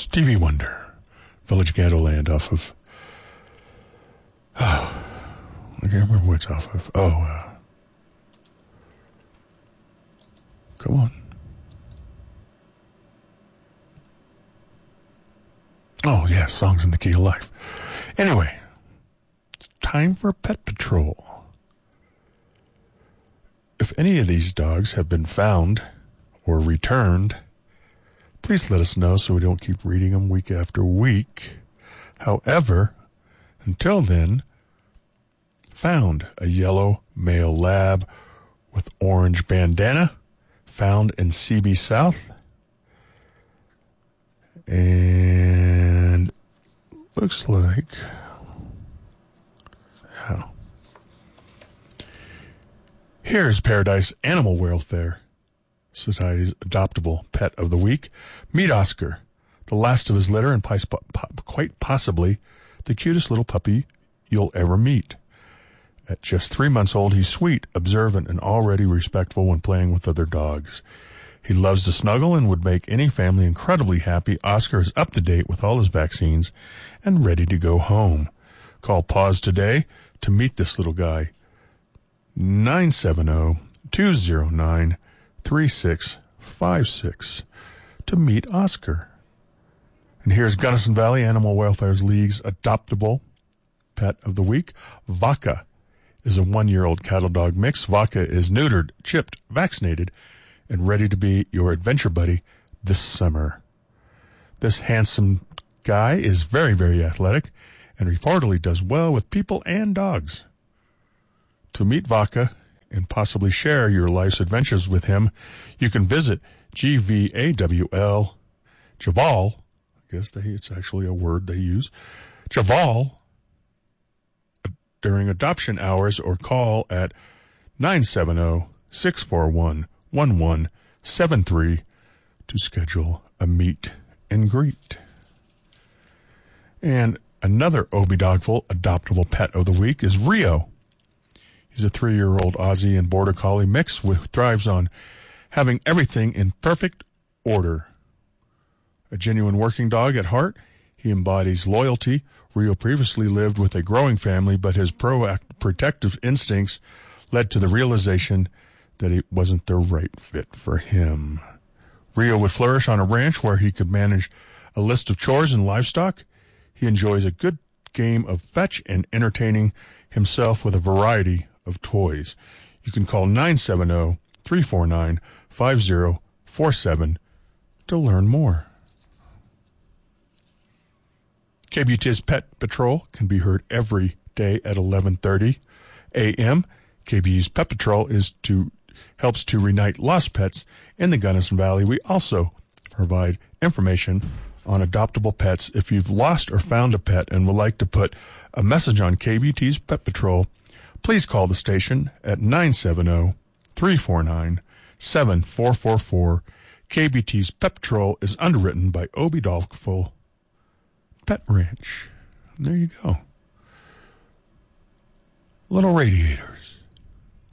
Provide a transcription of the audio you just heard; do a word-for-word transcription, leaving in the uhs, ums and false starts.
Stevie Wonder, Village Candleland off of, oh, I can't remember what it's off of. Oh, uh, come on. Oh, yeah, Songs in the Key of Life. Anyway, it's time for Pet Patrol. If any of these dogs have been found or returned, please let us know so we don't keep reading them week after week. However, until then, found a yellow male lab with orange bandana, found in C B South. And looks like, oh. Here's Paradise Animal Welfare Society's adoptable pet of the week. Meet Oscar, the last of his litter and quite possibly the cutest little puppy you'll ever meet. At just three months old, he's sweet, observant, and already respectful when playing with other dogs. He loves to snuggle and would make any family incredibly happy. Oscar is up to date with all his vaccines and ready to go home. Call Paws today to meet this little guy. nine seven zero, two zero nine, three six five six to meet Oscar. And here's Gunnison Valley Animal Welfare League's adoptable pet of the week. Vaca is a one-year-old cattle dog mix. Vaca is neutered, chipped, vaccinated, and ready to be your adventure buddy this summer. This handsome guy is very, very athletic and reportedly does well with people and dogs. To meet Vaca and possibly share your life's adventures with him, you can visit G V A W L, Javal, I guess they, it's actually a word they use, Javal, during adoption hours, or call at nine seven zero, six four one, one one seven three to schedule a meet and greet. And another Obi Dogful adoptable pet of the week is Rio. He's a three-year-old Aussie and Border Collie mix which thrives on having everything in perfect order. A genuine working dog at heart, he embodies loyalty. Rio previously lived with a growing family, but his proactive protective instincts led to the realization that it wasn't the right fit for him. Rio would flourish on a ranch where he could manage a list of chores and livestock. He enjoys a good game of fetch and entertaining himself with a variety of toys. You can call nine seven zero, three four nine, five zero four seven to learn more. K B T's Pet Patrol can be heard every day at eleven thirty a.m. K B T's Pet Patrol is to helps to reunite lost pets in the Gunnison Valley. We also provide information on adoptable pets. If you've lost or found a pet and would like to put a message on K B T's Pet Patrol, please call the station at nine seven zero, three four nine, seven four four four. K B T's Pet Patrol is underwritten by Obi Dogful Pet Ranch. There you go. Little radiators.